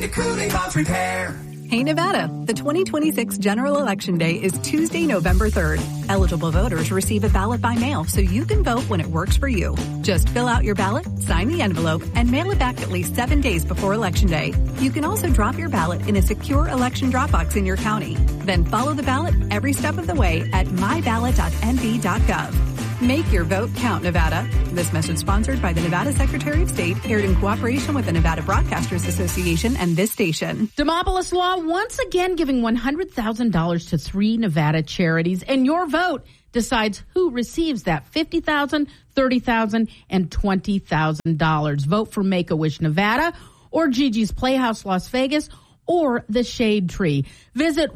the cooling box repair. Hey Nevada, the 2026 general election day is Tuesday, November 3rd. Eligible voters receive a ballot by mail so you can vote when it works for you. Just fill out your ballot, sign the envelope, and mail it back at least 7 days before Election Day. You can also drop your ballot in a secure election drop box in your county. Then follow the ballot every step of the way at myballot.nv.gov. Make your vote count, Nevada. This message sponsored by the Nevada Secretary of State, aired in cooperation with the Nevada Broadcasters Association and this station. Demopolis Law once again giving $100,000 to 3 Nevada charities, and your vote decides who receives that $50,000, $30,000, and $20,000. Vote for Make-A-Wish Nevada or Gigi's Playhouse Las Vegas or the Shade Tree. Visit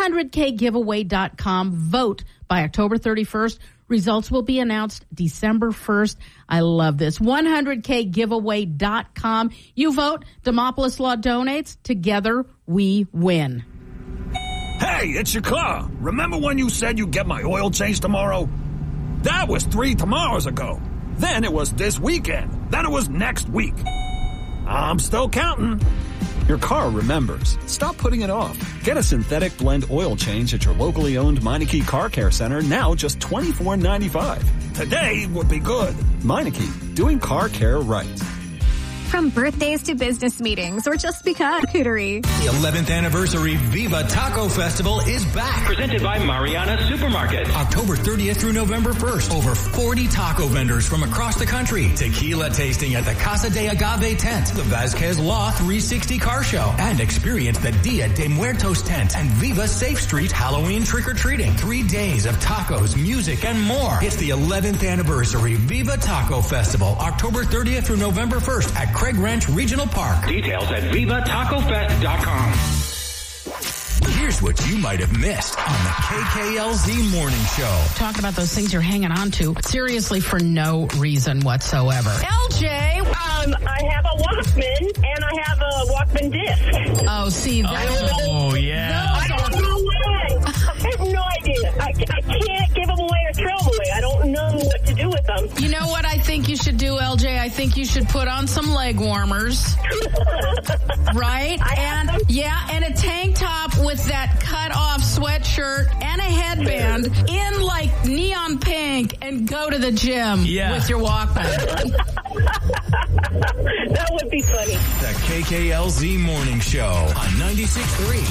100kgiveaway.com. Vote by October 31st. Results will be announced December 1st. I love this. 100kgiveaway.com. You vote. Demopolis Law donates. Together we win. Hey, it's your car. Remember when you said you'd get my oil change tomorrow? That was 3 tomorrows ago. Then it was this weekend. Then it was next week. I'm still counting. Your car remembers. Stop putting it off. Get a synthetic blend oil change at your locally owned Meineke Car Care Center, now just $24.95. Today would be good. Meineke, doing car care right. From birthdays to business meetings or just because charcuterie. The 11th anniversary Viva Taco Festival is back. Presented by Mariana Supermarket. October 30th through November 1st. Over 40 taco vendors from across the country. Tequila tasting at the Casa de Agave tent. The Vasquez Law 360 car show. And experience the Dia de Muertos tent and Viva Safe Street Halloween trick-or-treating. 3 days of tacos, music, and more. It's the 11th anniversary Viva Taco Festival. October 30th through November 1st at Craig Ranch Regional Park. Details at vivatacofest.com. Here's what you might have missed on the KKLZ Morning Show. Talking about those things you're hanging on to, seriously, for no reason whatsoever. LJ! I have a Walkman, and I have a Walkman disc. Oh, see, that. Oh, yeah. I don't know why. I have no idea. I can't give them away or throw them away. I don't know what to do with them. You know what I think you should do, LJ? I think you should put on some leg warmers. Right? And a tank top with that cut-off sweatshirt and a headband in like neon pink and go to the gym with your Walkman. That would be funny. The KKLZ Morning Show on 96.3.